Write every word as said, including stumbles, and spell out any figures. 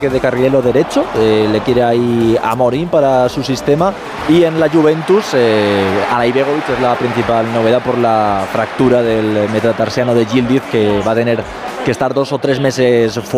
de carrilero derecho, eh, le quiere ahí a Amorim para su sistema, y en la Juventus eh, Alay Begovic es la principal novedad por la fractura del metatarsiano de Yildiz, que va a tener que estar dos o tres meses fuera.